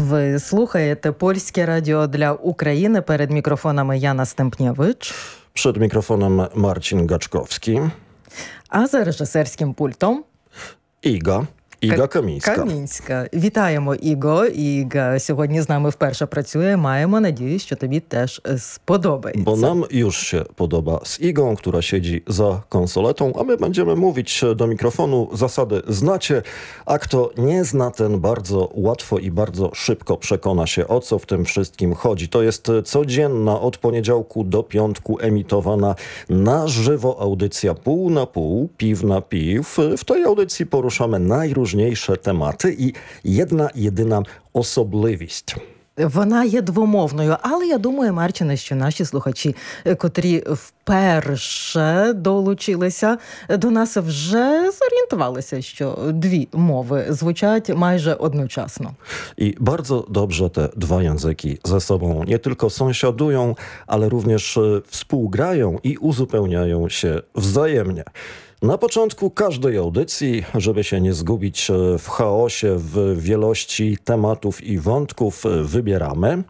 Ви слухаєте Польське радіо для України. Перед мікрофонами Яна Стемпнєвич. Przed mikrofonem Marcin Gaczkowski. А за режисерським пультом Iga Камінська. Камінська. Вітаємо, Іго. Іга сьогодні з нами вперше працює. Маємо надію, що тобі теж сподобається. Bo nam już się podoba z Igą, która siedzi za konsoletą, a my będziemy mówić do mikrofonu. Zasady znacie, a kto nie zna, ten bardzo łatwo i bardzo szybko przekona się, o co w tym wszystkim chodzi. To jest codzienna od poniedziałku do piątku emitowana na żywo audycja pół na pół, piw na piw. W tej audycji poruszamy najróżniejsze темати і єдина особливість. Вона є двомовною, але я думаю, Марчине, що наші слухачі, котрі вперше долучилися до нас, вже зорієнтувалися, що дві мови звучать майже одночасно. I bardzo dobrze te dwa języki ze sobą nie tylko sąsiadują, ale również współgrają i uzupełniają się wzajemnie. Na początku każdej audycji, żeby się nie zgubić w chaosie, w wielości tematów i wątków, wybieramy.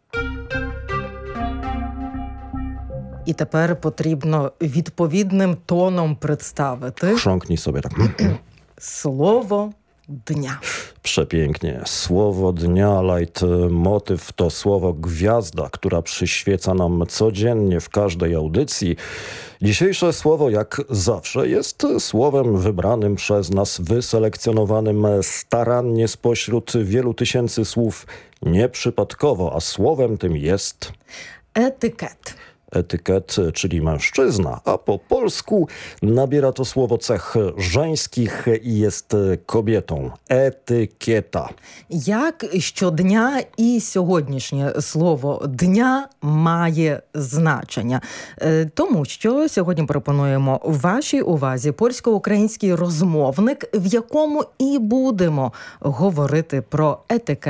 І тепер потрібно відповідним тоном представити Chrząknij sobie tak. слово dnia. Przepięknie. Słowo dnia, leitmotyw to słowo gwiazda, która przyświeca nam codziennie w każdej audycji. Dzisiejsze słowo, jak zawsze, jest słowem wybranym przez nas, wyselekcjonowanym starannie spośród wielu tysięcy słów nieprzypadkowo, a słowem tym jest... Etyket. Etyket, czyli mężczyzna, a po polsku nabiera to słowo cech żeńskich i jest kobietą. Etykieta. Як щодня і сьогоднішнє слово «дня» має значення? Тому що сьогодні пропонуємо вашій увазі польсько-український розмовник, в якому і будемо говорити про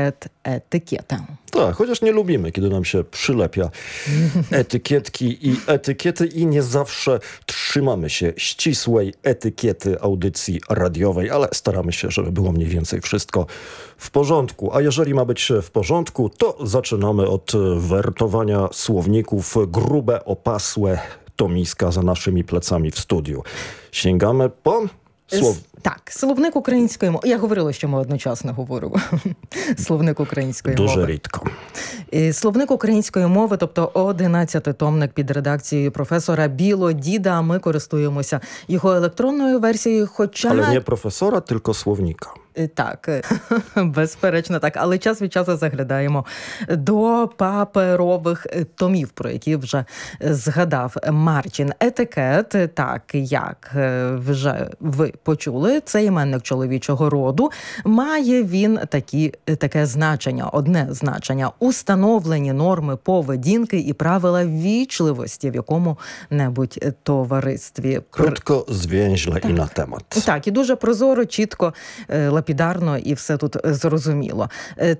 етикет, Tak, chociaż nie lubimy, kiedy nam się przylepia etykietki i etykiety i nie zawsze trzymamy się ścisłej etykiety audycji radiowej, ale staramy się, żeby było mniej więcej wszystko w porządku. A jeżeli ma być w porządku, to zaczynamy od wertowania słowników grube, opasłe tomiska za naszymi plecami w studiu. Sięgamy po... Так, словник української мови. Я говорила, що ми одночасно говоримо. Словник української мови. Дуже рідко. Словник української мови, тобто 11-томник під редакцією професора Білодіда. Ми користуємося його електронною версією, хоча... Але не професора, тільки словника. Так, безперечно так. Але час від часу заглядаємо до паперових томів, про які вже згадав Марчин. Етикет, так, як вже ви почули, це іменник чоловічого роду. Має він таке значення, одне значення. Установлені норми поведінки і правила ввічливості в якому-небудь товаристві. Krótko, zwięźle i na temat. Так, і дуже прозоро, чітко, лапідарно і все тут зрозуміло.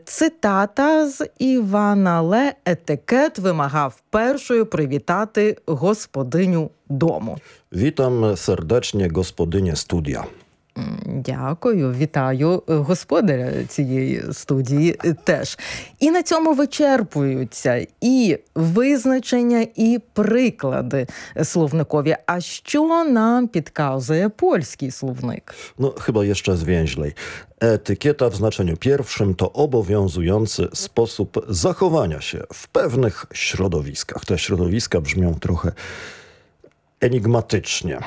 Цитата з Івана Ле. Етикет вимагав першою привітати господиню дому. Witam serdecznie gospodynię studia. Дякую, вітаю господаря цієї студії теж. І на цьому вичерпуються і визначення, і приклади словникові. А що нам підказує польський словник? No, chyba jeszcze zwięźlej. Etykieta w znaczeniu pierwszym to obowiązujący sposób zachowania się w pewnych środowiskach. Te środowiska brzmią trochę enigmatycznie.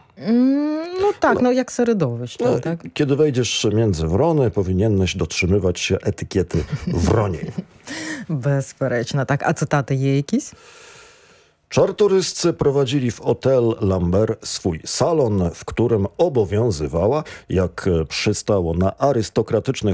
Ну так, як середовище. Так? Kiedy wejdziesz między wrony, powinieneś dotrzymywać się etykiety wroniej. Безперечно, так. А цитати є якісь? Czartoryscy prowadzili w Hotel Lambert swój salon, w którym obowiązywała, jak przystało na arystokratycznych